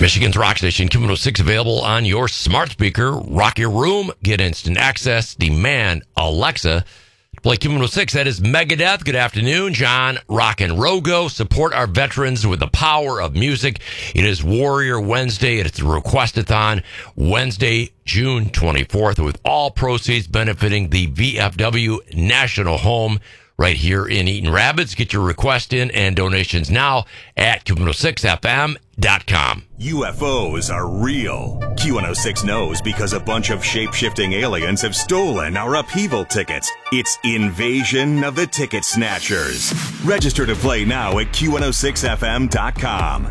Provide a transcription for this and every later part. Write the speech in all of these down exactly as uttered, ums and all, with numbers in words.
Michigan's Rock Station, Q one oh six, available on your smart speaker. Rock your room, get instant access, demand Alexa to play Q one oh six. That is Megadeth. Good afternoon, John Rock and Rogo. Support our veterans with the power of music. It is Warrior Wednesday. It's a requestathon Wednesday, June twenty-fourth, with all proceeds benefiting the V F W National Home right here in Eaton Rapids. Get your request in and donations now at Q one oh six F M dot com. U F Os are real. Q one oh six knows because a bunch of shape-shifting aliens have stolen our upheaval tickets. It's Invasion of the Ticket Snatchers. Register to play now at Q one oh six F M dot com.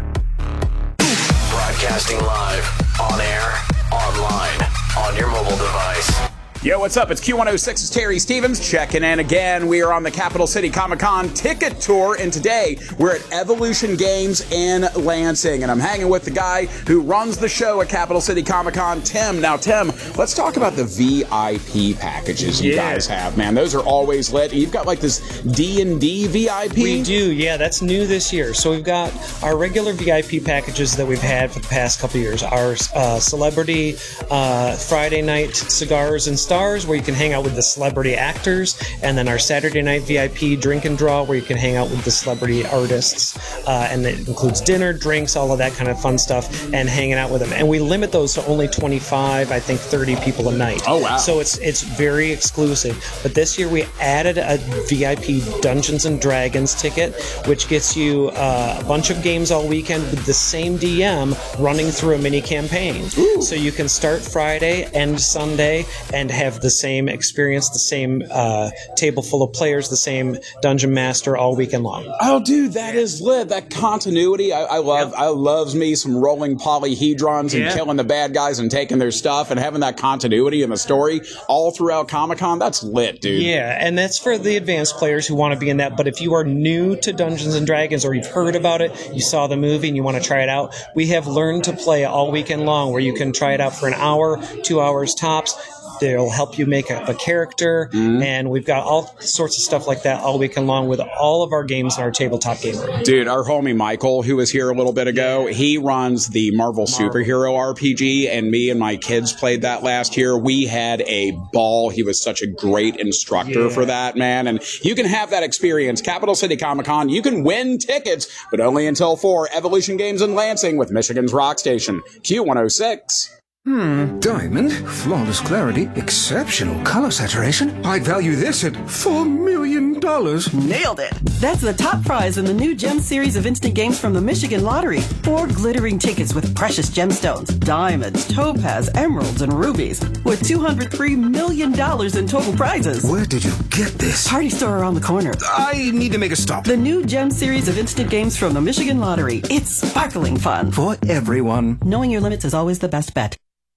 Broadcasting live, on air, online, on your mobile device. Yo, what's up? It's Q one oh six's Terry Stevens checking in again. We are on the Capital City Comic-Con ticket tour, and today we're at Evolution Games in Lansing, and I'm hanging with the guy who runs the show at Capital City Comic-Con, Tim. Now, Tim, let's talk about the V I P packages you yeah. guys have, man. Those are always lit. You've got like this D and D V I P? We do, yeah. That's new this year. So we've got our regular V I P packages that we've had for the past couple of years. Our uh, celebrity uh, Friday night cigars and Stars, where you can hang out with the celebrity actors, and then our Saturday night V I P drink and draw, where you can hang out with the celebrity artists, uh, and it includes dinner, drinks, all of that kind of fun stuff, and hanging out with them. And we limit those to only twenty-five, I think thirty people a night. Oh wow! So it's it's very exclusive. But this year we added a V I P Dungeons and Dragons ticket, which gets you uh, a bunch of games all weekend with the same D M running through a mini campaign. Ooh. So you can start Friday, end Sunday, and have the same experience, the same uh, table full of players, the same dungeon master all weekend long. Oh, dude, that is lit. That continuity, I, I love. Yep. I loves me some rolling polyhedrons and yeah. killing the bad guys and taking their stuff and having that continuity in the story all throughout Comic-Con. That's lit, dude. Yeah, and that's for the advanced players who want to be in that. But if you are new to Dungeons and Dragons, or you've heard about it, you saw the movie and you want to try it out, we have Learn to Play all weekend long, where you can try it out for an hour, two hours tops. They'll help you make a, a character, mm-hmm. and we've got all sorts of stuff like that all weekend long with all of our games in our tabletop game room. Dude, our homie Michael, who was here a little bit ago, he runs the Marvel, Marvel Superhero R P G, and me and my kids played that last year. We had a ball. He was such a great instructor yeah. for that, man. And you can have that experience. Capital City Comic-Con, you can win tickets, but only until four. Evolution Games in Lansing with Michigan's Rock Station, Q one oh six. Hmm, diamond, flawless clarity, exceptional color saturation. I'd value this at four million dollars. Nailed it! That's the top prize in the new Gem series of instant games from the Michigan Lottery. Four glittering tickets with precious gemstones, diamonds, topaz, emeralds, and rubies, with two hundred three million dollars in total prizes. Where did you get this? Party store around the corner. I need to make a stop. The new Gem series of instant games from the Michigan Lottery. It's sparkling fun. For everyone. Knowing your limits is always the best bet.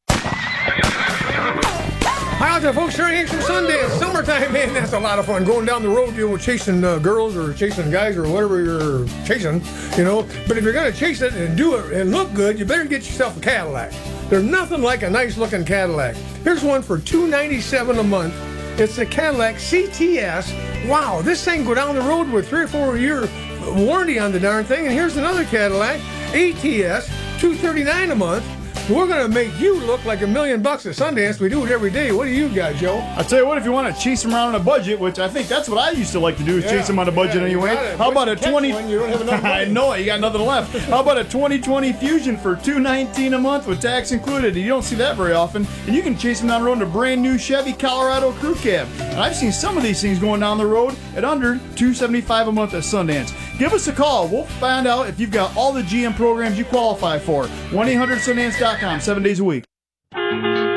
Hi out there, folks. Terry Hanks from Sundance. Summertime, man, that's a lot of fun. Going down the road, you know, chasing uh, girls or chasing guys or whatever you're chasing, you know. But if you're going to chase it and do it and look good, you better get yourself a Cadillac. There's nothing like a nice-looking Cadillac. Here's one for two hundred ninety-seven dollars a month. It's the Cadillac C T S. Wow, this thing go down the road with three or four year warranty on the darn thing. And here's another Cadillac A T S, two hundred thirty-nine dollars a month. We're going to make you look like a million bucks at Sundance. We do it every day. What do you got, Joe? I'll tell you what, if you want to chase them around on a budget, which I think that's what I used to like to do, is yeah, chase them on a budget yeah, anyway. How about a twenty? One, you don't have enough money. I know it. You got nothing left. How about a twenty twenty Fusion for two hundred nineteen dollars a month with tax included? You don't see that very often. And you can chase them down the road in a brand new Chevy Colorado Crew Cab. And I've seen some of these things going down the road at under two hundred seventy-five dollars a month at Sundance. Give us a call. We'll find out if you've got all the G M programs you qualify for. one eight hundred Sundance dot com, seven days a week.